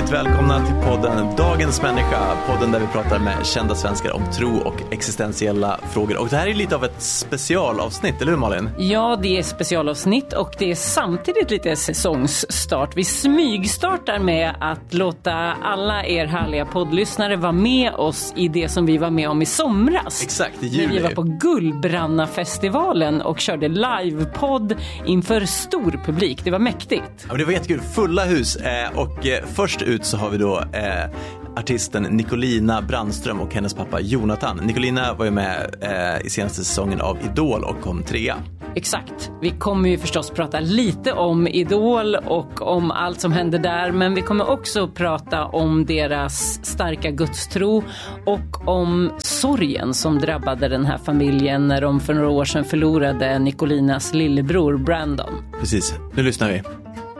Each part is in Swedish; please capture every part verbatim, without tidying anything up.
Hjärtligt välkomna till podden Dagens människa, podden där vi pratar med kända svenskar om tro och existentiella frågor. Och det här är lite av ett specialavsnitt, eller hur Malin? Ja, det är specialavsnitt och det är samtidigt lite säsongsstart. Vi smygstartar med att låta alla er härliga poddlyssnare vara med oss i det som vi var med om i somras. Exakt, i juli. När vi var på Gullbrannafestivalen och körde livepodd inför stor publik. Det var mäktigt. Ja, det var jättekul. Fulla hus. Eh, och eh, först ut så har vi då eh, artisten Nicolina Brandström och hennes pappa Jonathan. Nicolina var ju med eh, i senaste säsongen av Idol och kom trea. Exakt. Vi kommer ju förstås prata lite om Idol och om allt som händer där. Men vi kommer också prata om deras starka gudstro och om sorgen som drabbade den här familjen när de för några år sedan förlorade Nicolinas lillebror Brandon. Precis. Nu lyssnar vi.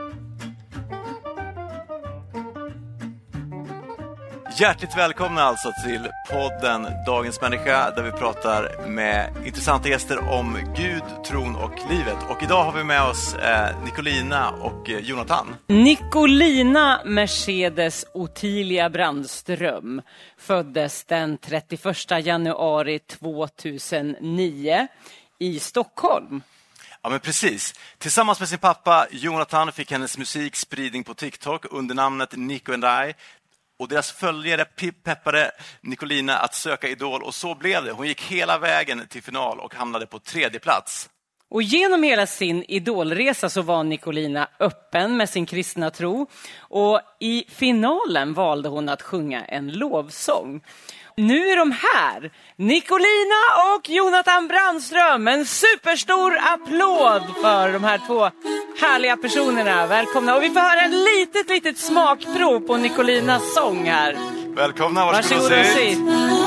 Hjärtligt välkomna alltså till podden Dagens människa där vi pratar med intressanta gäster om Gud, tron och livet. Och idag har vi med oss eh, Nicolina och eh, Jonathan. Nicolina Mercedes Ottilia Brandström föddes den trettioförsta januari tvåtusennio i Stockholm. Ja, men precis. Tillsammans med sin pappa Jonathan fick hennes musik spridning på TikTok under namnet Nico and I. Och deras följare peppade Nicolina att söka Idol och så blev det. Hon gick hela vägen till final och hamnade på tredje plats. Och genom hela sin idolresa så var Nicolina öppen med sin kristna tro. Och i finalen valde hon att sjunga en lovsång. Nu är de här, Nicolina och Jonathan Brandström. En superstor applåd för de här två härliga personerna. Välkomna. Och vi får höra ett litet, litet smakprov på Nicolinas sång här. Välkomna, varsågod och sitt.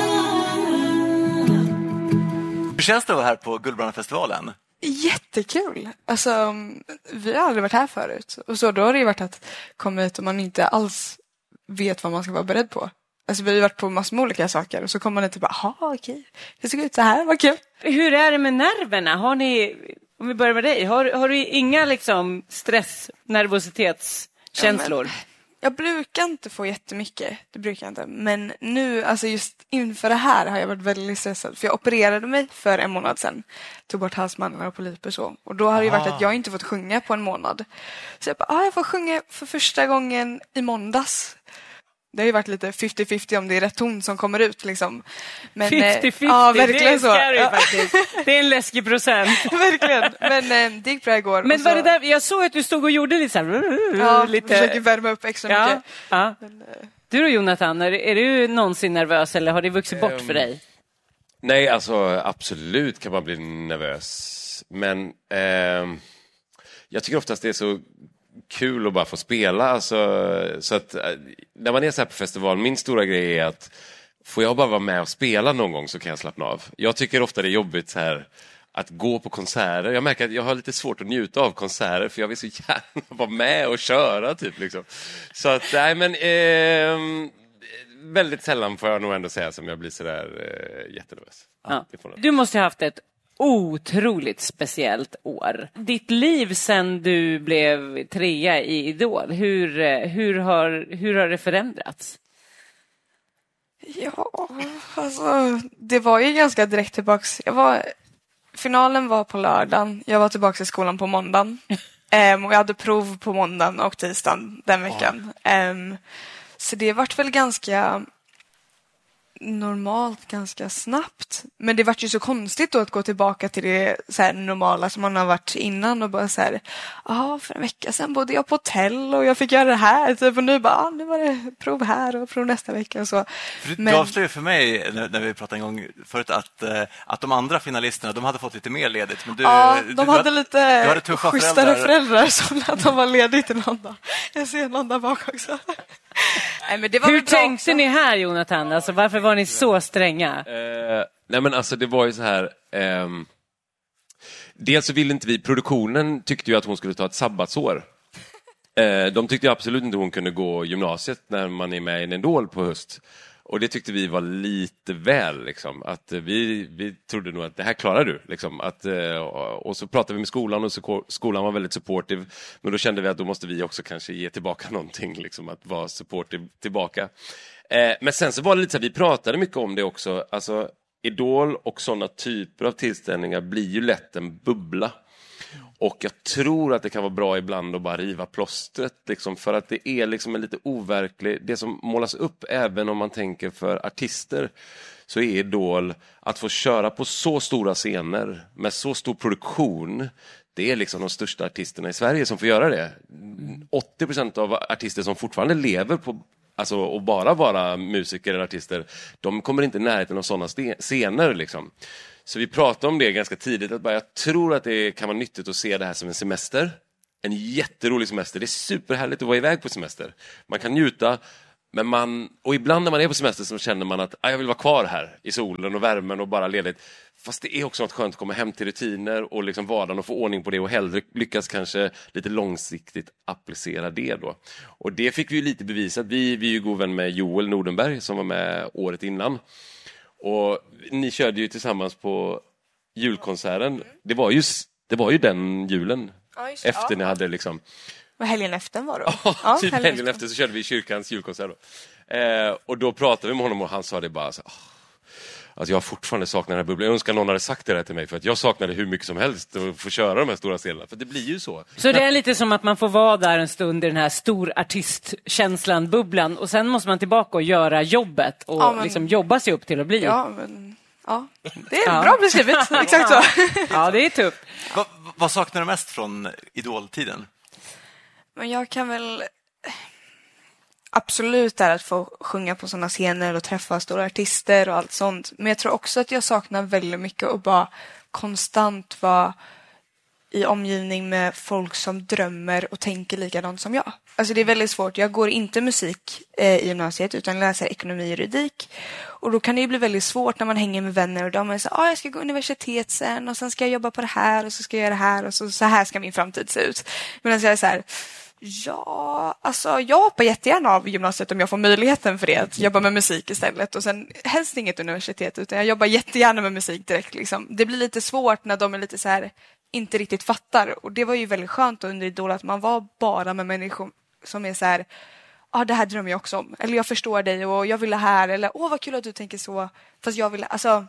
Hur känns det att vara här på Gullbrannafestivalen? Jättekul. Alltså, vi har aldrig varit här förut. Och så då har det ju varit att komma hit och man inte alls vet vad man ska vara beredd på. Alltså vi har ju varit på massor med olika saker och så kommer man inte bara, jaha okej, det såg ut så här, vad kul. Hur är det med nerverna? Har ni, om vi börjar med dig, har, har du inga liksom stress, nervositetskänslor? Ja, jag brukar inte få jättemycket, det brukar jag inte. Men nu, alltså just inför det här har jag varit väldigt stressad. För jag opererade mig för en månad sedan. Tog bort halsmandlar och polyper och så. Och då har det ju varit att jag inte fått sjunga på en månad. Så jag bara, ah, jag får sjunga för första gången i måndags. Det har ju varit lite femtio femtio om det är rätt ton som kommer ut liksom. Men femtio femtio, ja, verkligen det är så. Ja. Faktiskt. Det är en läskig procent. Verkligen. Men eh, det gick bra igår. Men så... var det där, jag såg att du stod och gjorde lite så här, ja, lite försöker värma upp extra ja, mycket. Ja. Men, eh... Du och Jonathan, är, är du någonsin nervös eller har det vuxit bort um, för dig? Nej, alltså absolut kan man bli nervös. Men eh, jag tycker oftast det är så kul att bara få spela. Alltså, så att när man är så här på festival, min stora grej är att får jag bara vara med och spela någon gång så kan jag slappna av. Jag tycker ofta det är jobbigt så här att gå på konserter. Jag märker att jag har lite svårt att njuta av konserter för jag vill så gärna vara med och köra typ liksom. Så att nej men eh, väldigt sällan får jag nog ändå säga som jag blir så där eh, jättenervös. Ja. Du måste ha haft ett otroligt speciellt år. Ditt liv sen du blev trea i Idol, hur, hur, har, hur har det förändrats? Ja, alltså det var ju ganska direkt tillbaks. Jag var, finalen var på lördagen. Jag var tillbaka i skolan på måndagen. um, och jag hade prov på måndagen och tisdagen den veckan. Um, så det vart väl ganska normalt ganska snabbt. Men det var ju så konstigt då att gå tillbaka till det så här normala som man har varit innan och bara så här, ja, för en vecka sedan bodde jag på hotell och jag fick göra det här typ, och nu bara, ah, nu var det prov här och prov nästa vecka och så. För men... Du avslöjade för mig när, när vi pratade en gång förut att, att de andra finalisterna, de hade fått lite mer ledigt. Men du, ja, de du, hade du, lite du hade tuffa schysstare föräldrar. föräldrar som att de var ledigt till någon dag. Jag ser någon där bak också. Nej, men det var hur bra tänkte också. ni här, Jonathan? Alltså, varför var ni så stränga? Eh, nej men alltså det var ju så här ehm, dels så ville inte vi, produktionen tyckte ju att hon skulle ta ett sabbatsår. eh, de tyckte absolut inte hon kunde gå gymnasiet när man är med i en Idol på höst. Och det tyckte vi var lite väl. Liksom. Att vi, vi trodde nog att det här klarar du. Liksom. Att, och så pratade vi med skolan och så, skolan var väldigt supportive. Men då kände vi att då måste vi också kanske ge tillbaka någonting. Liksom, att vara supportive tillbaka. Eh, men sen så var det lite så här, vi pratade mycket om det också. Alltså Idol och sådana typer av tillställningar blir ju lätt en bubbla. Och jag tror att det kan vara bra ibland att bara riva plåstret. Liksom, för att det är liksom en lite overklig... Det som målas upp, även om man tänker för artister, så är Idol att få köra på så stora scener med så stor produktion. Det är liksom de största artisterna i Sverige som får göra det. åttio procent av artister som fortfarande lever på... Alltså, och bara vara musiker eller artister, de kommer inte i närheten av sådana scener. Liksom. Så vi pratade om det ganska tidigt. Att bara, jag tror att det kan vara nyttigt att se det här som en semester. En jätterolig semester. Det är superhärligt att vara iväg på semester. Man kan njuta. Men man, och ibland när man är på semester så känner man att ah, jag vill vara kvar här i solen och värmen och bara ledigt. Fast det är också något skönt att komma hem till rutiner och liksom vardagen och få ordning på det och hellre lyckas kanske lite långsiktigt applicera det då. Och det fick vi ju lite bevisat. Vi, vi är ju god vän med Joel Nordenberg som var med året innan. Och ni körde ju tillsammans på julkonserten. Det var ju, det var ju den julen ja, just, efter ja. Ni hade liksom... Och helgen efter var det. Ja, ja, typ helgen, helgen efter så körde vi kyrkans julkonsert då. Eh, och då pratade vi med honom och han sa det bara så, oh, alltså jag har fortfarande saknat den här bubblan. Jag önskar någon hade sagt det här till mig för att jag saknade hur mycket som helst att få köra de här stora scenerna. För det blir ju så. Så det är lite som att man får vara där en stund i den här stor artistkänslan, bubblan. Och sen måste man tillbaka och göra jobbet och ja, men... liksom jobba sig upp till att bli. Ja, men... Ja, det är ja. Bra beskrivet. Exakt så. Ja, det är tufft. Va, vad saknar du mest från idoltiden? Men jag kan väl absolut är att få sjunga på sådana scener och träffa stora artister och allt sånt. Men jag tror också att jag saknar väldigt mycket att bara konstant vara i omgivning med folk som drömmer och tänker likadant som jag. Alltså det är väldigt svårt. Jag går inte musik eh, i gymnasiet utan läser ekonomi och juridik. Och då kan det ju bli väldigt svårt när man hänger med vänner och de är så ah, jag ska gå universitet sen och sen ska jag jobba på det här och så ska jag göra det här och så, så här ska min framtid se ut. Medan jag är så här, ja, alltså jag hoppar jättegärna av gymnasiet om jag får möjligheten för det, att jobba med musik istället och sen helst inget universitet utan jag jobbar jättegärna med musik direkt liksom. Det blir lite svårt när de är lite så här inte riktigt fattar och det var ju väldigt skönt under Idol att man var bara med människor som är så här, ja ah, det här drömmer jag också om eller jag förstår dig och jag vill det här eller åh vad kul att du tänker så fast jag vill, alltså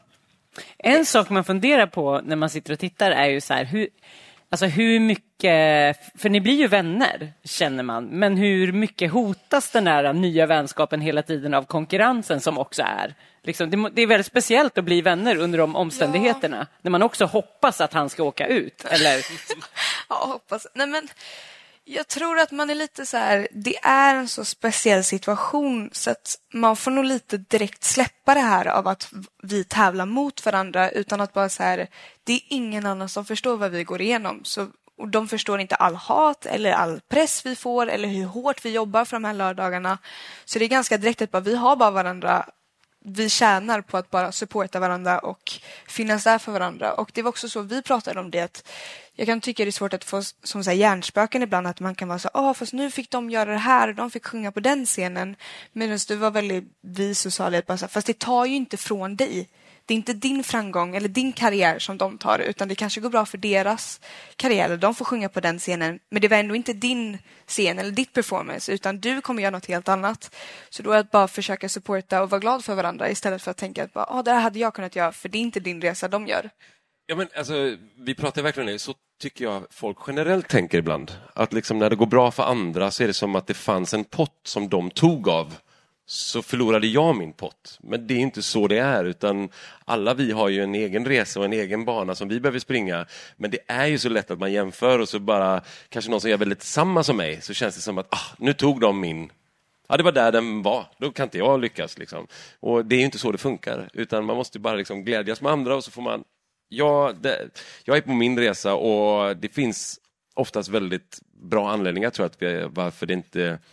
en sak man funderar på när man sitter och tittar är ju så här, hur Alltså hur mycket, för ni blir ju vänner känner man, men hur mycket hotas den här nya vänskapen hela tiden av konkurrensen som också är? Liksom, det, det är väldigt speciellt att bli vänner under de omständigheterna, ja. När man också hoppas att han ska åka ut, eller? Ja, hoppas. Nej men, jag tror att man är lite så här, det är en så speciell situation så att man får nog lite direkt släppa det här av att vi tävlar mot varandra utan att bara så här, det är ingen annan som förstår vad vi går igenom så, och de förstår inte all hat eller all press vi får eller hur hårt vi jobbar för de här lördagarna så det är ganska direkt att bara, vi har bara varandra, vi tjänar på att bara supporta varandra och finnas där för varandra och det var också så vi pratade om det att jag kan tycka det är svårt att få som så här hjärnspöken ibland att man kan vara så åh ah, fast nu fick de göra det här och de fick sjunga på den scenen medan du var väldigt vis och sa det bara så här, fast det tar ju inte från dig. Det är inte din framgång eller din karriär som de tar utan det kanske går bra för deras karriär och de får sjunga på den scenen men det var ändå inte din scen eller ditt performance utan du kommer göra något helt annat. Så då är det att bara försöka supporta och vara glad för varandra istället för att tänka att bara, ah, det här hade jag kunnat göra för det är inte din resa de gör. Ja, men alltså, vi pratar verkligen det. Så tycker jag folk generellt tänker ibland. Att liksom när det går bra för andra så är det som att det fanns en pott som de tog av. Så förlorade jag min pott. Men det är inte så det är. Utan alla vi har ju en egen resa och en egen bana som vi behöver springa. Men det är ju så lätt att man jämför och så bara kanske någon som gör väldigt samma som mig. Så känns det som att ah, nu tog de min... Ja, det var där den var. Då kan inte jag lyckas. Liksom. Och det är ju inte så det funkar. Utan man måste bara liksom glädjas med andra och så får man... Ja, det, jag är på min resa och det finns oftast väldigt bra anledningar tror jag att vi, varför det inte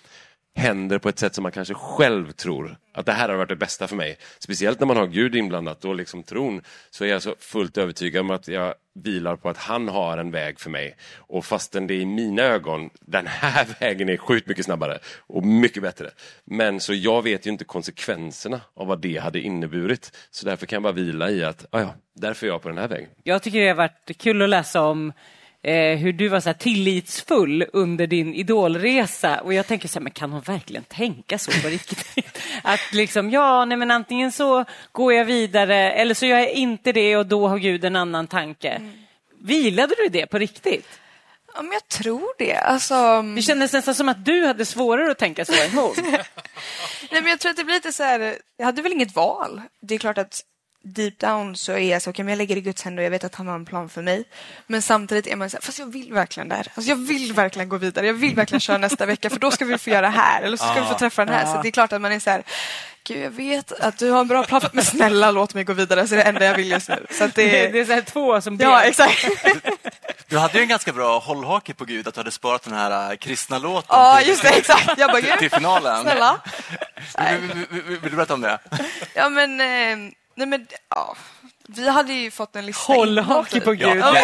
händer på ett sätt som man kanske själv tror att det här har varit det bästa för mig. Speciellt när man har Gud inblandat och liksom tron, så är jag så fullt övertygad om att jag vilar på att han har en väg för mig. Och fastän det i mina ögon, den här vägen är sjukt mycket snabbare och mycket bättre. Men så jag vet ju inte konsekvenserna av vad det hade inneburit. Så därför kan jag bara vila i att, ja, därför är jag på den här vägen. Jag tycker det har varit kul att läsa om Eh, hur du var så här tillitsfull under din idolresa, och jag tänker så här, men kan hon verkligen tänka så på riktigt? Att liksom, ja, nej, men antingen så går jag vidare eller så gör jag inte det, och då har Gud en annan tanke. Mm. Vilade du det på riktigt? Ja, men jag tror det. Alltså... Det kändes nästan som att du hade svårare att tänka så än hon. Nej, men jag tror att det blir lite så här, jag hade väl inget val. Det är klart att deep down så är jag så, okej, men jag lägger i Guds händer och jag vet att han har en plan för mig. Men samtidigt är man så här, fast jag vill verkligen där. Alltså jag vill verkligen gå vidare. Jag vill verkligen köra nästa vecka, för då ska vi få göra det här. Eller så ska ah, vi få träffa den här. Ah. Så det är klart att man är så här, gud, jag vet att du har en bra plan, men snälla låt mig gå vidare. Så det är det enda jag vill just nu. Så att det... Det, det är så här två som ber. Ja, exakt. Du hade ju en ganska bra hållhake på Gud att du hade sparat den här kristna låten. Ja, till, just det, exakt. Jag bara, till, till finalen. Snälla. Vill, vill, vill, vill du berätta om det? Ja, men... Eh, nej, men... Ja. Vi hade ju fått en lista. Hållhake på Gud. Ja,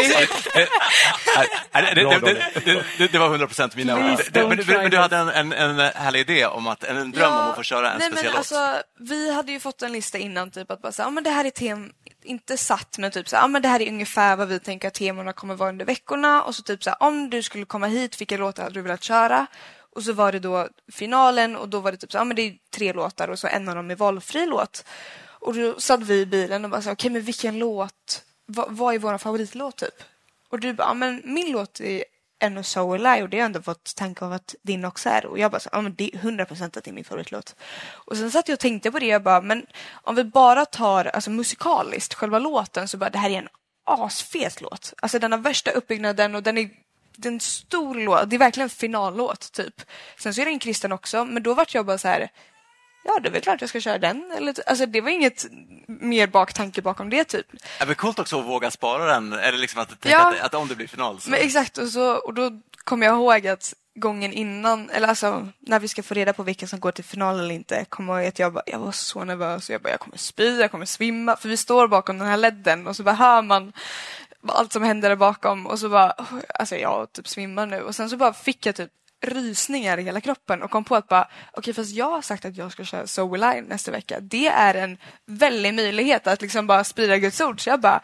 det var hundra procent mina ord. Men, men du hade en, en, en härlig idé om att en dröm ja, om att få köra en nej, speciell men låt. Alltså, vi hade ju fått en lista innan typ att bara säga, ja, men det här är tem inte satt, men typ så, ja, men det här är ungefär vad vi tänker att temorna kommer vara under veckorna, och så typ så, om du skulle komma hit, vilka låtar hade du velat köra? Och så var det då finalen, och då var det typ så, ja, men det är tre låtar och så en av dem är valfri låt. Och då satt vi i bilen och bara sa, okej, okay, men vilken låt, vad, vad är vår favoritlåt typ? Och du bara, ja, men min låt är Ännu So Alive, och det har jag ändå fått tanke av att din också är. Och jag bara, ja, men det är hundra procent att det är min favoritlåt. Och sen satt jag och tänkte på det, jag bara, men om vi bara tar alltså musikaliskt, själva låten, så bara, det här är en asfet låt. Alltså den har värsta uppbyggnaden, och den är en stor låt, det är verkligen en finallåt typ. Sen så är det en kristen också, men då vart jag bara så här, ja, det är väl klart jag ska köra den. Eller, alltså, det var inget mer baktanke bakom det typ. Det är coolt också att våga spara den. Eller liksom att tänka ja, att, att om det blir final. Så. Men exakt, och, så, och då kommer jag ihåg att gången innan, eller alltså när vi ska få reda på vilka som går till final eller inte, kommer jag ihåg att jag, bara, jag var så nervös. Jag bara, jag kommer spy, jag kommer svimma. För vi står bakom den här ledden och så bara hör man allt som händer där bakom. Och så bara, alltså jag typ svimmar nu. Och sen så bara fick jag typ rysningar i hela kroppen och kom på att bara, okej, okay, fast jag har sagt att jag ska köra So Will I nästa vecka. Det är en väldig möjlighet att liksom bara sprida Guds ord. Så jag bara,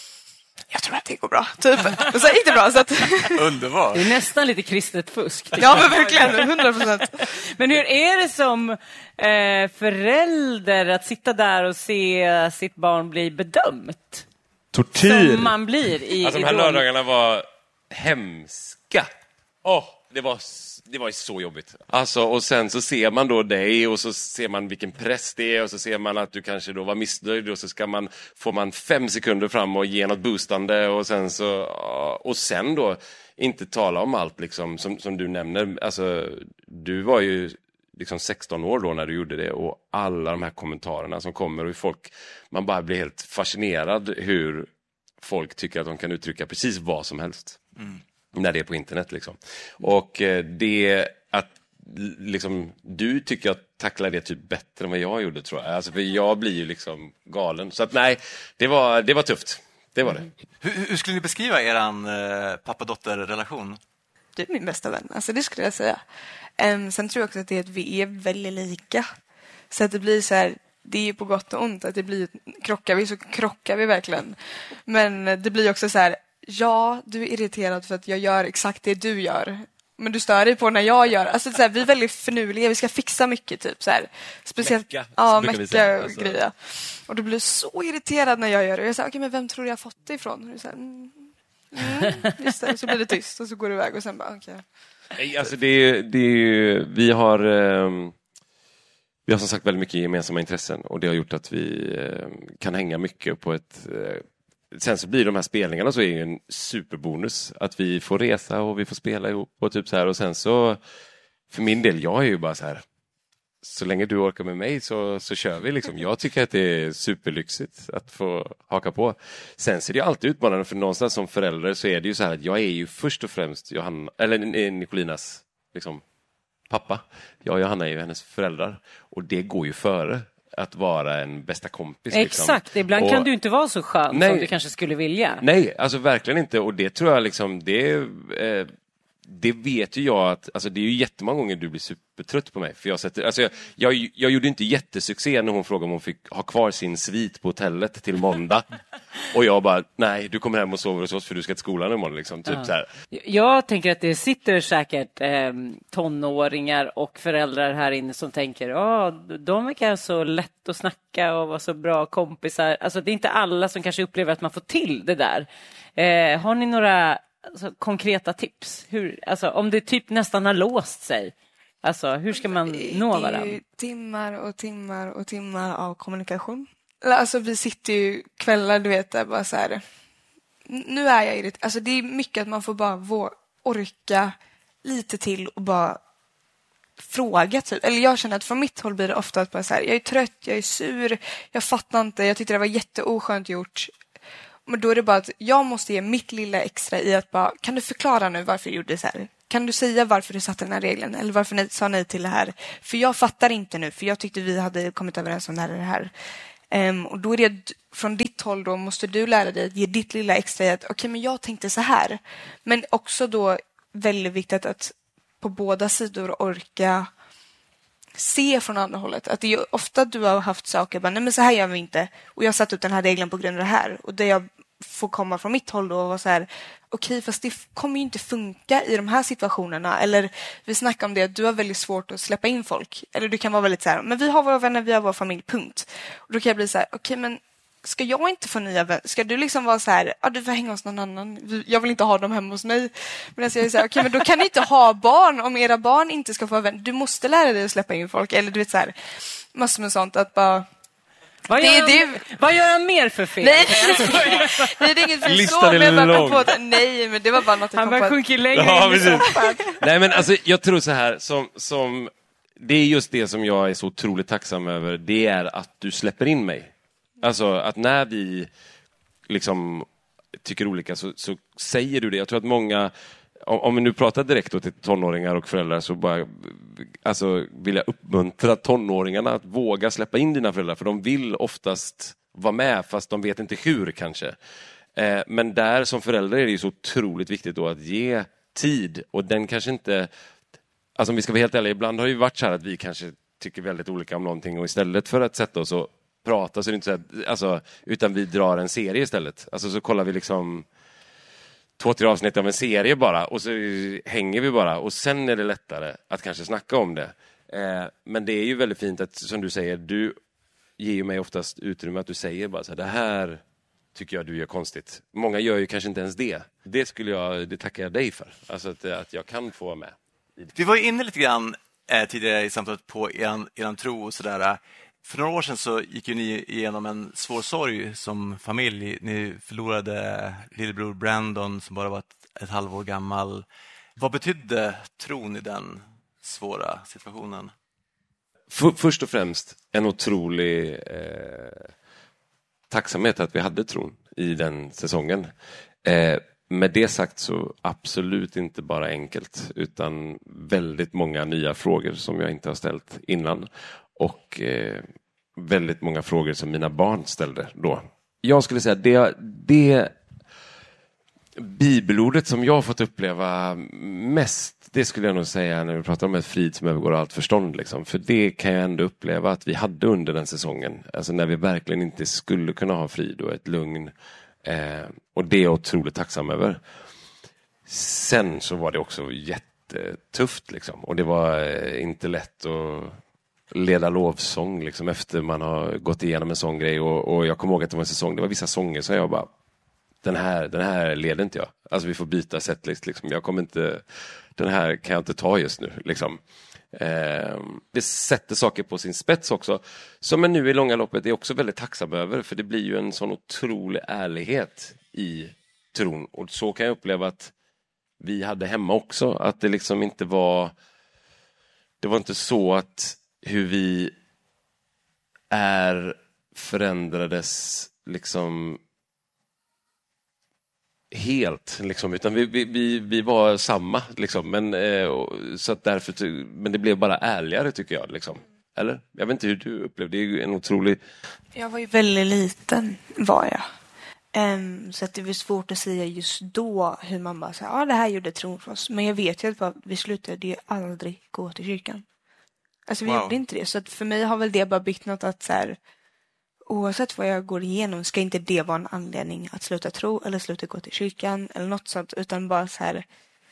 jag tror att det går bra, typ. Och så gick det bra. Så att... Underbart. Det är nästan lite kristet fusk. Ja, men verkligen, hundra procent. Men hur är det som eh, förälder att sitta där och se sitt barn bli bedömt? Tortyr. Som man blir i alltså, de här lördagarna var hemska. Åh, oh, det var det var så jobbigt. Alltså, och sen så ser man då dig och så ser man vilken press det är, och så ser man att du kanske då var missnöjd, och så ska man får man fem sekunder fram och ge något boostande, och sen så och sen då inte tala om allt liksom som som du nämner. Alltså, du var ju liksom sexton år då när du gjorde det, och alla de här kommentarerna som kommer, och hur folk, man bara blir helt fascinerad hur folk tycker att de kan uttrycka precis vad som helst. Mm. När det är på internet liksom. Och eh, det att liksom, du tycker jag tacklar det typ bättre än vad jag gjorde, tror jag. Alltså, för jag blir ju liksom galen. Så att nej, det var, det var tufft. Det var det. Mm. Hur, hur skulle ni beskriva eran eh, pappa-dotter-relation? Du är min bästa vän, alltså det skulle jag säga. Um, sen tror jag också att, det är att vi är väldigt lika. Så att det blir så här, det är på gott och ont att det blir, krockar vi så krockar vi verkligen. Men det blir också så här, ja, du är irriterad för att jag gör exakt det du gör. Men du stör dig på när jag gör. Alltså så här, vi är väldigt förnuliga, vi ska fixa mycket typ så här. Speciellt mecka, ja, mecka alltså. Grejer. Och du blir så irriterad när jag gör det. Och jag säger, okej, okay, men vem tror du jag har fått det ifrån? Och du säger, mm, mm, just det. Så blir det tyst och så går du iväg och sen bara, okej. Okay. Alltså det är, det är, vi har um, vi har som sagt väldigt mycket gemensamma intressen, och det har gjort att vi um, kan hänga mycket på ett uh, sen så blir de här spelningarna så är det en superbonus att vi får resa och vi får spela ihop och typ så här, och sen så för min del, jag är ju bara så här, så länge du orkar med mig så, så kör vi liksom. Jag tycker att det är superlyxigt att få haka på. Sen så är det ju alltid utmanande, för någonstans som förälder så är det ju så här att jag är ju först och främst Johanna, eller Nicolinas liksom pappa. Jag och Johanna är ju hennes föräldrar. Och det går ju före att vara en bästa kompis. Exakt, liksom. ibland och, kan du inte vara så skön nej, som du kanske skulle vilja. Nej, alltså verkligen inte. Och det tror jag liksom, det eh, det vet ju jag att, alltså det är ju jättemånga gånger du blir supertrött på mig. För jag, sätter, alltså jag, jag, jag gjorde inte jättesuccé när hon frågade om hon fick ha kvar sin svit på hotellet till måndag. Och jag bara, nej, du kommer hem och sover hos oss för du ska till skolan imorgon. Liksom, typ Ja. så här. Jag tänker att det sitter säkert eh, tonåringar och föräldrar här inne som tänker, ja, de verkar så lätt att snacka och vara så bra kompisar. Alltså det är inte alla som kanske upplever att man får till det där. Eh, har ni några alltså, konkreta tips? Hur, alltså, om det typ nästan har låst sig, alltså, hur ska man nå varandra? Det är ju timmar och timmar och timmar av kommunikation. Alltså vi sitter ju kvällar, du vet, där bara så här. Nu är jag irriterad. Alltså det är mycket att man får bara vå- orka lite till och bara fråga typ. Eller jag känner att från mitt håll blir det ofta att bara så här, jag är trött, jag är sur, jag fattar inte, jag tyckte det var jätteoskönt gjort. Men då är det bara att jag måste ge mitt lilla extra i att bara, kan du förklara nu varför du gjorde så här? Kan du säga varför du satte den här regeln? Eller varför ni sa nej till det här? För jag fattar inte nu, för jag tyckte vi hade kommit överens om det här. Det här. Um, och då är det från ditt håll då måste du lära dig att ge ditt lilla extra i att okej, okay, men jag tänkte så här. Men också då väldigt viktigt att på båda sidor orka se från andra hållet. Att det är ju ofta du har haft saker bara, nej men så här gör vi inte. Och jag har satt ut den här regeln på grund av det här. Och det jag får komma från mitt håll då och vara så här, okej, okay, fast det kommer ju inte funka i de här situationerna. Eller vi snackar om det att du har väldigt svårt att släppa in folk. Eller du kan vara väldigt så här, men vi har våra vänner, vi har vår familj, punkt. Och då kan jag bli så här, okej, okay, men ska jag inte få nya vänner? Ska du liksom vara så här, ja, du får hänga hos någon annan. Jag vill inte ha dem hemma hos mig. Men jag säger så här, okej, okay, men då kan ni inte ha barn om era barn inte ska få vänner. Du måste lära dig att släppa in folk. Eller du vet så här, massor med sånt att bara... Vad gör, det, han, det... vad gör han mer för fel? Nej, nej, det är inget för så, men jag bara kom på att, nej, men det var bara något jag han kom på. Han sjunker längre ja, in i soffan. Nej, men alltså, jag tror så här, som, som, det är just det som jag är så otroligt tacksam över, det är att du släpper in mig. Alltså, att när vi liksom tycker olika så, så säger du det. Jag tror att många, om, om vi nu pratar direkt till tonåringar och föräldrar, så bara alltså, vill jag uppmuntra tonåringarna att våga släppa in dina föräldrar, för de vill oftast vara med fast de vet inte hur kanske. Eh, men där som förälder är det ju så otroligt viktigt då att ge tid, och den kanske inte, alltså om vi ska vara helt ärliga, ibland har det ju varit så här att vi kanske tycker väldigt olika om någonting, och istället för att sätta oss och prata så är det inte så här, alltså, utan vi drar en serie istället. Alltså så kollar vi liksom två, tre avsnitt av en serie bara, och så hänger vi bara, och sen är det lättare att kanske snacka om det. Eh, men det är ju väldigt fint att, som du säger, du ger ju mig oftast utrymme att du säger bara så här, det här tycker jag du gör konstigt. Många gör ju kanske inte ens det. Det skulle jag, det tackar jag dig för. Alltså att, att jag kan få vara med. Vi var ju inne lite grann eh, tidigare i samtalet på eran, eran tro och sådär. För några år sedan så gick ju ni igenom en svår sorg som familj. Ni förlorade lillebror Brandon som bara var ett, ett halvår gammal. Vad betydde tron i den svåra situationen? För, först och främst en otrolig eh, tacksamhet att vi hade tron i den säsongen. Eh, med det sagt så absolut inte bara enkelt, utan väldigt många nya frågor som jag inte har ställt innan. Och eh, väldigt många frågor som mina barn ställde då. Jag skulle säga det, det bibelordet som jag har fått uppleva mest, det skulle jag nog säga när vi pratar om ett frid som övergår allt förstånd. Liksom. För det kan jag ändå uppleva att vi hade under den säsongen. Alltså när vi verkligen inte skulle kunna ha frid och ett lugn. Eh, och det är jag otroligt tacksam över. Sen så var det också jättetufft. Liksom. Och det var eh, inte lätt att leda lovsång liksom, efter man har gått igenom en sån grej. Och, och jag kommer ihåg att det var en säsong, det var vissa sånger som jag bara, den här, den här leder inte jag. Alltså vi får byta setlist liksom. Jag kommer inte, den här kan jag inte ta just nu liksom. Eh, det sätter saker på sin spets också, som är nu i långa loppet är också väldigt tacksam över, för det blir ju en sån otrolig ärlighet i tron. Och så kan jag uppleva att vi hade hemma också, att det liksom inte var, det var inte så att hur vi är förändrades liksom helt, liksom, utan vi, vi, vi, vi var samma. Liksom, men, eh, så att därför, men det blev bara ärligare tycker jag. Liksom. Eller? Jag vet inte hur du upplevde det. Det är ju en otrolig... Jag var ju väldigt liten, var jag. Um, så att det var svårt att säga just då hur man bara säger, ja ah, det här gjorde tron för oss. Men jag vet ju att vi slutade ju aldrig gå till kyrkan. Alltså vi wow. gjorde inte det. Så att för mig har väl det bara byggt något att så här, oavsett vad jag går igenom ska inte det vara en anledning att sluta tro eller sluta gå till kyrkan eller något sånt. Utan bara så här,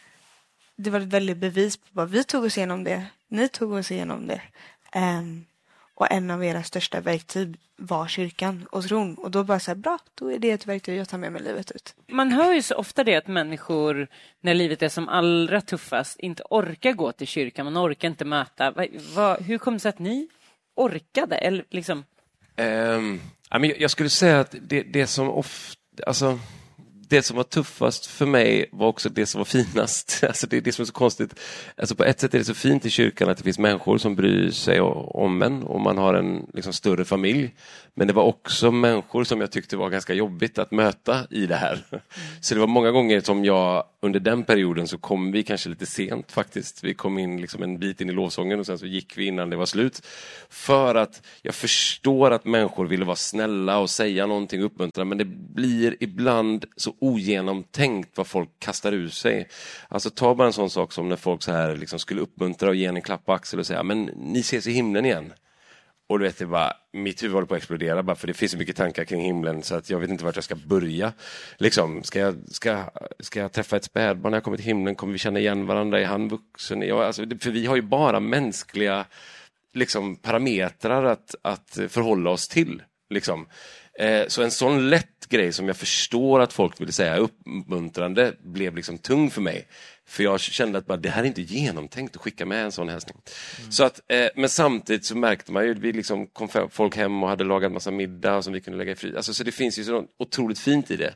det var ett väldigt bevis på vad vi tog oss igenom det. Ni tog oss igenom det. Um, och en av era största verktyg var kyrkan och tron. Och då bara så här, bra, då är det ett verktyg jag tar med mig livet ut. Man hör ju så ofta det att människor, när livet är som allra tuffast, inte orkar gå till kyrkan. Man orkar inte möta. Va, va, hur kom det sig att ni orkade? Eller liksom... Um, jag skulle säga att det, det som ofta... Alltså... Det som var tuffast för mig var också det som var finast. Alltså det är det som är så konstigt. Alltså på ett sätt är det så fint i kyrkan att det finns människor som bryr sig om en och man har en liksom större familj. Men det var också människor som jag tyckte var ganska jobbigt att möta i det här. Mm. Så det var många gånger som jag under den perioden så kom vi kanske lite sent faktiskt. Vi kom in liksom en bit in i lovsången och sen så gick vi innan det var slut. För att jag förstår att människor ville vara snälla och säga någonting uppmuntrande, men det blir ibland så ogenomtänkt vad folk kastar ur sig. Alltså ta bara en sån sak som när folk så här liksom skulle uppmuntra och ge en klapp på axel och säga, men ni ses i himlen igen. Och du vet, det bara, mitt huvud håller på att explodera bara för det finns så mycket tankar kring himlen så att jag vet inte vart jag ska börja. Liksom, ska jag, ska, ska jag träffa ett spädbarn när jag kommer till himlen? Kommer vi känna igen varandra? Är han vuxen? Ja, alltså, för vi har ju bara mänskliga liksom, parametrar att, att förhålla oss till. Liksom. Eh, så en sån lätt grej som jag förstår att folk ville säga uppmuntrande blev liksom tung för mig. För jag kände att bara, det här är inte genomtänkt att skicka med en sån hälsning. Mm. Så att, eh, men samtidigt så märkte man ju att vi liksom kom folk hem och hade lagat massa middag som vi kunde lägga i fri. Alltså, så det finns ju så otroligt fint i det.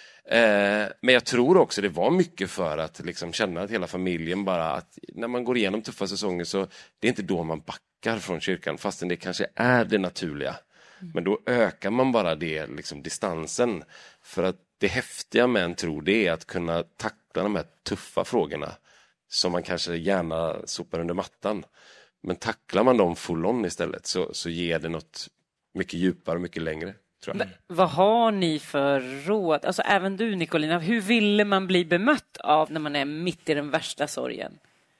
Eh, men jag tror också det var mycket för att liksom känna att hela familjen bara, att när man går igenom tuffa säsonger så det är inte då man backar från kyrkan fastän det kanske är det naturliga. Mm. Men då ökar man bara det liksom, distansen. För att det häftiga med en tro det är att kunna tackla de här tuffa frågorna som man kanske gärna sopar under mattan. Men tacklar man dem full on istället så, så ger det något mycket djupare och mycket längre. Tror jag. Vad har ni för råd? Alltså även du Nicolina, hur ville man bli bemött av när man är mitt i den värsta sorgen?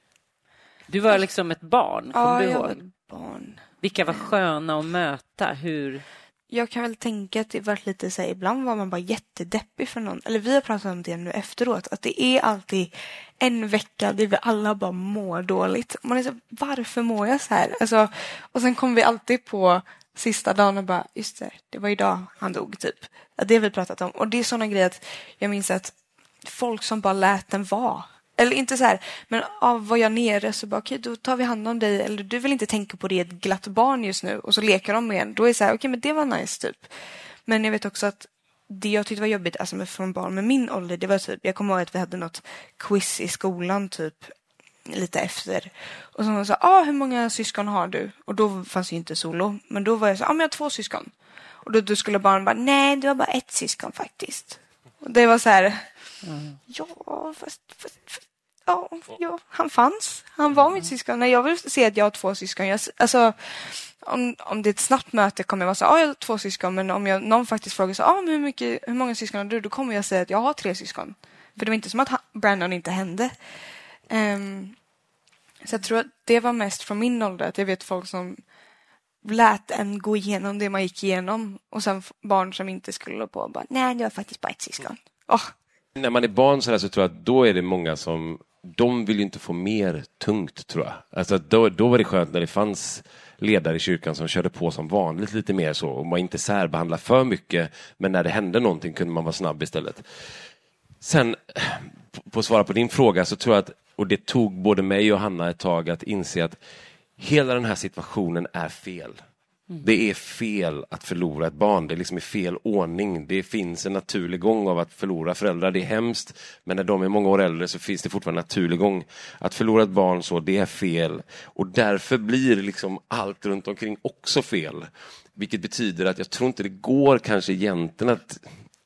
Du var liksom ett barn, ja, du jag ihåg? var ett barn. Vilka var sköna att möta? Hur... Jag kan väl tänka att det var lite så här, ibland var man bara jättedeppig för någon. Eller vi har pratat om det nu efteråt. Att det är alltid en vecka där vi alla bara mår dåligt. Man är så, varför mår jag så här? Alltså, och sen kommer vi alltid på sista dagen och bara, just det, det var idag han dog typ. Ja, det har vi pratat om. Och det är sådana grejer att jag minns att folk som bara lät den vara. Eller inte så här, men av var jag nere så bara, okej, okay, då tar vi hand om dig. Eller du vill inte tänka på det, ett glatt barn just nu. Och så leker de med en. Då är det så här, okej, okay, men det var nice typ. Men jag vet också att det jag tyckte var jobbigt, alltså med från barn med min ålder, det var typ, jag kommer ihåg att vi hade något quiz i skolan typ, lite efter. Och så sa, ah, hur många syskon har du? Och då fanns ju inte solo. Men då var jag så, ah, men jag har två syskon. Och då, då skulle barn bara, nej, du har bara ett syskon faktiskt. Och det var så här, mm. ja, fast, fast, fast ja, ja, han fanns. Han var mitt syskon. Nej, jag vill se att jag har två syskon. Jag, alltså, om, om det är ett snabbt möte kommer jag vara så, ja, jag har två syskon. Men om jag, någon faktiskt frågar så, ah, men hur, mycket, hur många syskon har du? Då kommer jag säga att jag har tre syskon. För det var inte som att han, Brandon inte hände. Um, så jag tror att det var mest från min ålder. Att jag vet folk som lät en gå igenom det man gick igenom. Och sen barn som inte skulle på och bara, nej, det var faktiskt bara ett syskon. Oh. När man är barn så, där så tror jag att då är det många som, de vill ju inte få mer tungt tror jag. Alltså då, då var det skönt när det fanns ledare i kyrkan som körde på som vanligt lite mer så. Och man inte särbehandla för mycket. Men när det hände någonting kunde man vara snabb istället. Sen, på att svara på din fråga så tror jag att, och det tog både mig och Hanna ett tag att inse att hela den här situationen är fel. Mm. Det är fel att förlora ett barn. Det är liksom i fel ordning. Det finns en naturlig gång av att förlora föräldrar. Det är hemskt. Men när de är många år äldre så finns det fortfarande en naturlig gång. Att förlora ett barn så, det är fel. Och därför blir liksom allt runt omkring också fel. Vilket betyder att jag tror inte det går kanske egentligen att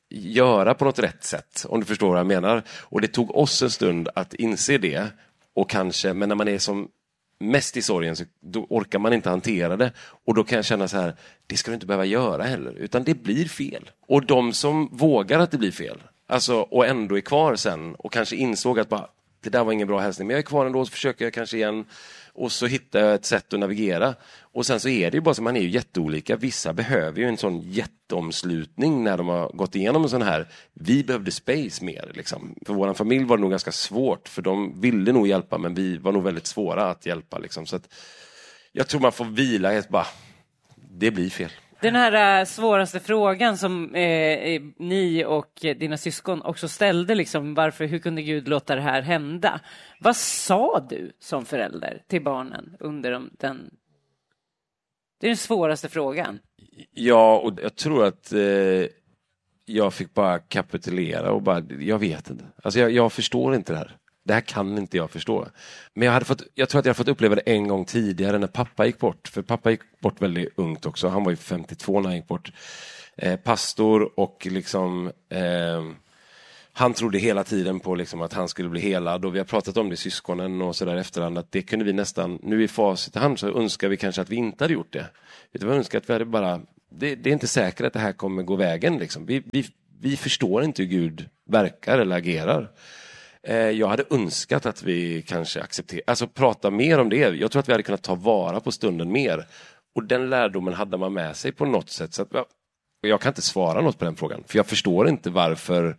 göra på något rätt sätt, om du förstår vad jag menar. Och det tog oss en stund att inse det, och kanske, men när man är som mest i sorgen så då orkar man inte hantera det, och då kan jag känna så här, det ska du inte behöva göra heller, utan det blir fel. Och de som vågar att det blir fel, alltså, och ändå är kvar sen och kanske insåg att bara, det där var ingen bra hälsning, men jag är kvar ändå, så försöker jag kanske igen, och så hittar jag ett sätt att navigera. Och sen så är det ju bara så, man är ju jätteolika. Vissa behöver ju en sån jätteomslutning när de har gått igenom en sån här. Vi behövde space mer liksom. För vår familj var det nog ganska svårt, för de ville nog hjälpa, men vi var nog väldigt svåra att hjälpa liksom. Så att jag tror man får vila helt bara, det blir fel. Den här äh, svåraste frågan som eh, ni och dina syskon också ställde, liksom, varför, hur kunde Gud låta det här hända? Vad sa du som förälder till barnen under de, den... Det är den svåraste frågan. Ja, och jag tror att eh, jag fick bara kapitulera och bara, jag vet inte. Alltså jag, jag förstår inte det här. Det här kan inte jag förstå. Men jag, hade fått, jag tror att jag hade fått uppleva det en gång tidigare när pappa gick bort. För pappa gick bort väldigt ungt också. Han var ju femtiotvå när han gick bort. Eh, pastor och liksom... Eh, han trodde hela tiden på liksom att han skulle bli helad. Och vi har pratat om det, syskonen och sådär efterhand. Att det kunde vi nästan... Nu i facit i hand så önskar vi kanske att vi inte hade gjort det. Vi önskar att vi hade bara... Det, det är inte säkert att det här kommer gå vägen. Liksom. Vi, vi, vi förstår inte hur Gud verkar eller agerar. Jag hade önskat att vi kanske accepterar, alltså prata mer om det. Jag tror att vi hade kunnat ta vara på stunden mer. Och den lärdomen hade man med sig på något sätt. Så att, jag kan inte svara något på den frågan. För jag förstår inte varför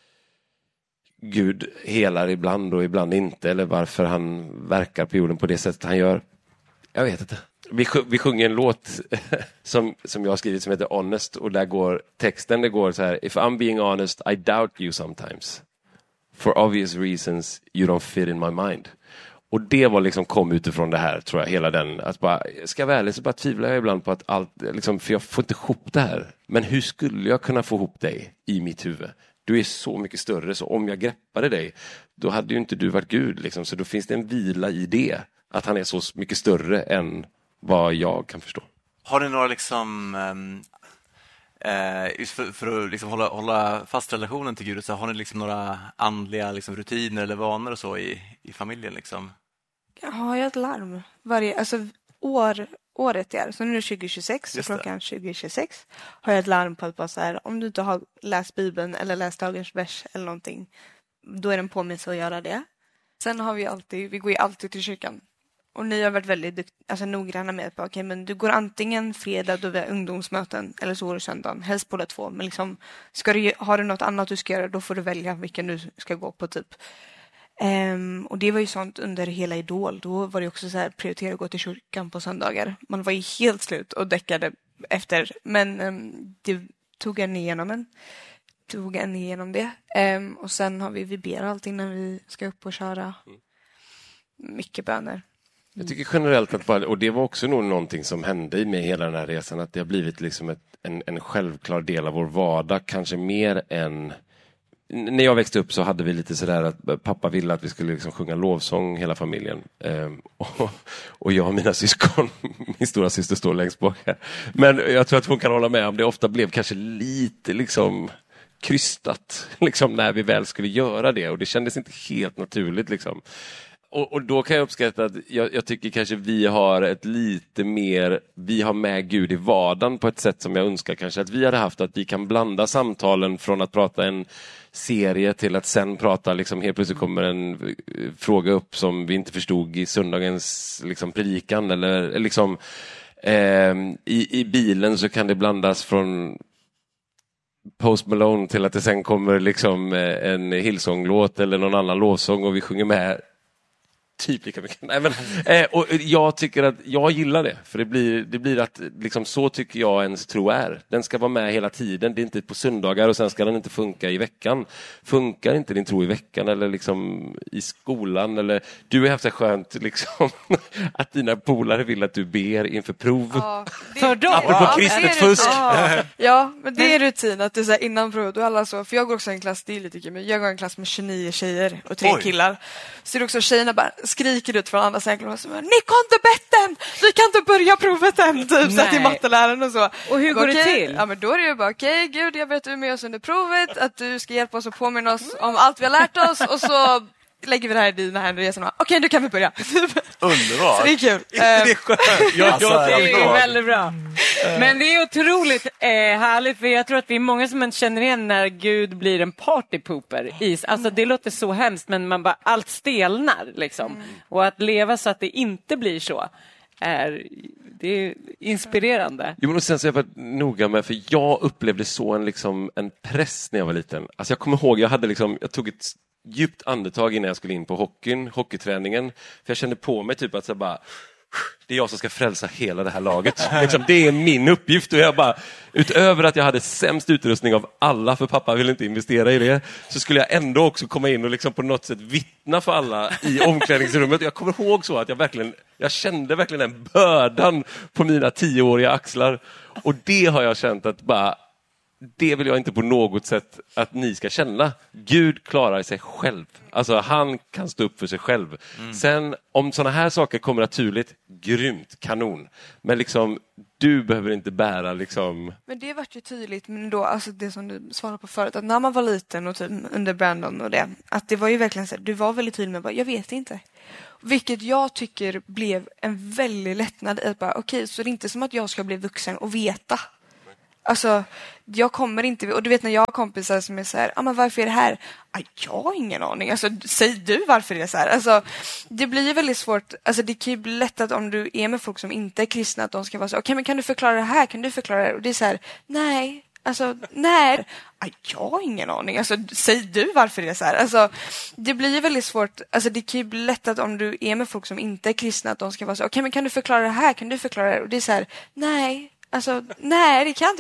Gud helar ibland och ibland inte. Eller varför han verkar på jorden på det sättet han gör. Jag vet inte. Vi, vi sjunger en låt som, som jag har skrivit som heter Honest. Och där går texten, det går så här: If I'm being honest, I doubt you sometimes. For obvious reasons you don't fit in my mind. Och det var liksom kom utifrån det här, tror jag, hela den, att bara, ska jag vara ärlig så bara tvivlar jag ibland på att allt, liksom, för jag får inte ihop det här. Men hur skulle jag kunna få ihop dig i mitt huvud? Du är så mycket större, så om jag greppade dig, då hade ju inte du varit Gud liksom. Så då finns det en vila i det, att han är så mycket större än vad jag kan förstå. Har ni några liksom... Um... Eh, för, för att liksom hålla, hålla fast relationen till Gud, så har ni liksom några andliga liksom rutiner eller vanor och så i, i familjen liksom? Jag har ju ett larm varje, alltså år, året är, så nu är det tjugo tjugosex, så klockan tjugo tjugosex har jag ett larm på att bara så här, om du inte har läst Bibeln eller läst dagens vers eller någonting, då är det en påminnelse att göra det. Sen har vi alltid, vi går ju alltid till kyrkan. Och ni har varit väldigt dukt, alltså noggranna med att okej, okay, men du går antingen fredag då vi har ungdomsmöten eller så går det söndagen, helst båda två. Men liksom, ska du, har du något annat du ska göra, då får du välja vilken du ska gå på typ. Um, och det var ju sånt under hela Idol. Då var det också så här, prioritera att gå till kyrkan på söndagar. Man var ju helt slut och däckade efter. Men um, det tog en igenom en. Tog en igenom det. Um, och sen har vi, vi ber allting när vi ska upp och köra. Mycket böner. Jag tycker generellt att bara, och det var också nog någonting som hände med hela den här resan, att det har blivit liksom ett, en, en självklar del av vår vardag, kanske mer än... När jag växte upp så hade vi lite sådär att pappa ville att vi skulle liksom sjunga lovsång hela familjen. Ehm, och, och jag och mina syskon, min stora syster står längst bak här. Men jag tror att hon kan hålla med om det ofta blev kanske lite liksom krystat liksom, när vi väl skulle göra det. Och det kändes inte helt naturligt liksom. Och, och då kan jag uppskatta att jag, jag tycker kanske vi har ett lite mer, vi har med Gud i vardagen på ett sätt som jag önskar kanske att vi hade haft, att vi kan blanda samtalen från att prata en serie till att sen prata, liksom helt plötsligt kommer en fråga upp som vi inte förstod i söndagens liksom predikan, eller liksom eh, i, i bilen så kan det blandas från Post Malone till att det sen kommer liksom en Hillsong-låt eller någon annan lovsång och vi sjunger med typ lika mycket. Nej, men, eh, och jag tycker att jag gillar det, för det blir, det blir att liksom, så tycker jag ens tro är. Den ska vara med hela tiden, det är inte på söndagar och sen ska den inte funka i veckan. Funkar inte din tro i veckan eller liksom i skolan, eller du har haft så skönt liksom, att dina polare vill att du ber inför prov. Ja, det, för dem. Apropå ja, kristet fusk. Ja, ja, men det är rutin att det är så här, innan prov då alla så, för jag går också en klass, det är lite kul, men jag går en klass med tjugonio tjejer och tre Oj. killar. Så det är också tjejerna bara skriker ut från andra sängklubbar som är, ni kan inte betten! Vi kan inte börja provet än! Typ så till matteläraren och så. Och hur går bara, det okay. till? Ja, men då är det ju bara, okej, okay, Gud, jag vet att du är med oss under provet, att du ska hjälpa oss och påminna oss om allt vi har lärt oss och så lägger vi det här i dina händer och okej, okay, nu kan vi börja. Underbart. Så det är kul. Inte det är skönt? Ja, alltså, det är väldigt bra. Men det är otroligt eh, härligt, för jag tror att vi är många som känner igen när Gud blir en partypooper. Alltså det låter så hemskt, men man bara, allt stelnar liksom. Mm. Och att leva så att det inte blir så är, det är inspirerande. Jo, men och sen så har jag varit noga med, för jag upplevde så en, liksom, en press när jag var liten. Alltså jag kommer ihåg, jag hade liksom, jag tog ett djupt andetag innan jag skulle in på hockeyn, hockeyträningen. För jag kände på mig typ att så bara, det är jag som ska frälsa hela det här laget. Liksom, det är min uppgift. Och jag bara, utöver att jag hade sämst utrustning av alla, för pappa ville inte investera i det, så skulle jag ändå också komma in och liksom på något sätt vittna för alla i omklädningsrummet. Jag kommer ihåg så att jag verkligen, jag kände verkligen den bördan på mina tioåriga axlar. Och det har jag känt att bara, det vill jag inte på något sätt att ni ska känna. Gud klarar sig själv. Alltså han kan stå upp för sig själv. Mm. Sen om såna här saker kommer naturligt, grymt, kanon. Men liksom, du behöver inte bära liksom... Men det vart ju tydligt, men då, alltså det som du svarade på förut, att när man var liten och typ under Brandon och det, att det var ju verkligen så här, du var väldigt tydlig med bara, jag vet inte. Vilket jag tycker blev en väldigt lättnad i att bara, okej, okay, så det är inte som att jag ska bli vuxen och veta. Alltså, jag kommer inte... Och du vet när jag har kompisar som är så här, ah, men varför är det här? Ah, jag har ingen aning. Alltså, säg du varför det är så här. Alltså, det blir väldigt svårt. Alltså, det kan ju bli lätt att om du är med folk som inte är kristna, att de ska vara så, okej, okay, men kan du förklara det här? Kan du förklara det? Och det är så här, nej. Alltså, nej. Ah, jag har ingen aning. Alltså, säg du varför det är så här. Alltså, det blir väldigt svårt. Alltså, det kan ju bli lätt att om du är med folk som inte är kristna, att de ska vara så, okej, okay, men kan du förklara det här? Kan du förklara det? Och det är så här, nej. Alltså, nej, det kan inte.